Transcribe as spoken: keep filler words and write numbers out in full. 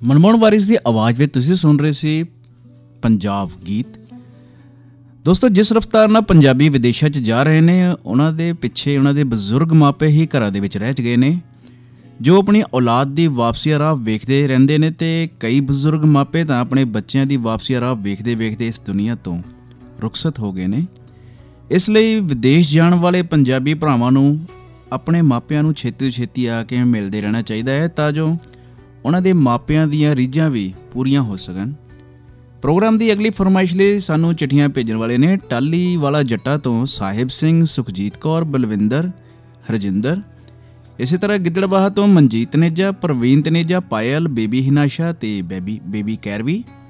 ਮਨਮੋਹਨ ਵਾਰਿਸ ਦੀ ਆਵਾਜ਼ ਵਿੱਚ ਤੁਸੀਂ ਸੁਣ ਰਹੇ ਸੀ ਪੰਜਾਬ ਗੀਤ। ਦੋਸਤੋ, ਜਿਸ ਰਫਤਾਰ ਨਾਲ ਪੰਜਾਬੀ ਵਿਦੇਸ਼ਾਂ 'ਚ ਜਾ ਰਹੇ ਨੇ, ਉਹਨਾਂ ਦੇ ਪਿੱਛੇ ਉਹਨਾਂ ਦੇ ਬਜ਼ੁਰਗ ਮਾਪੇ ਹੀ ਘਰਾਂ ਦੇ ਵਿੱਚ ਰਹਿ ਗਏ ਨੇ, ਜੋ ਆਪਣੀ ਔਲਾਦ ਦੀ ਵਾਪਸੀ ਰਾਹ ਵੇਖਦੇ ਰਹਿੰਦੇ ਨੇ। ਅਤੇ ਕਈ ਬਜ਼ੁਰਗ ਮਾਪੇ ਤਾਂ ਆਪਣੇ ਬੱਚਿਆਂ ਦੀ ਵਾਪਸੀ ਰਾਹ ਵੇਖਦੇ ਵੇਖਦੇ ਇਸ ਦੁਨੀਆ ਤੋਂ ਰੁਖਸਤ ਹੋ ਗਏ ਨੇ। ਇਸ ਲਈ ਵਿਦੇਸ਼ ਜਾਣ ਵਾਲੇ ਪੰਜਾਬੀ ਭਰਾਵਾਂ ਨੂੰ ਆਪਣੇ ਮਾਪਿਆਂ ਨੂੰ ਛੇਤੀ ਤੋਂ ਛੇਤੀ ਆ ਕੇ ਮਿਲਦੇ ਰਹਿਣਾ ਚਾਹੀਦਾ ਹੈ, ਤਾਂ ਜੋ ਉਹਨਾਂ ਦੇ ਮਾਪਿਆਂ ਦੀਆਂ ਰੀਝਾਂ ਵੀ ਪੂਰੀਆਂ ਹੋ ਸਕਣ। ਪ੍ਰੋਗਰਾਮ ਦੀ ਅਗਲੀ ਫਰਮਾਇਸ਼ ਲਈ ਸਾਨੂੰ ਚਿੱਠੀਆਂ ਭੇਜਣ ਵਾਲੇ ਨੇ ਟਾਹਲੀ ਵਾਲਾ ਜੱਟਾਂ ਤੋਂ ਸਾਹਿਬ ਸਿੰਘ, ਸੁਖਜੀਤ ਕੌਰ, ਬਲਵਿੰਦਰ, ਹਰਜਿੰਦਰ। ਇਸੇ ਤਰ੍ਹਾਂ ਗਿੱਦੜਬਾਹਾ ਤੋਂ ਮਨਜੀਤ ਤਨੇਜਾ, ਪ੍ਰਵੀਨ ਤਨੇਜਾ, ਪਾਇਲ, ਬੇਬੀ ਹਿਨਾਸ਼ਾ ਅਤੇ ਬੇਬੀ ਬੇਬੀ ਕੈਰਵੀ।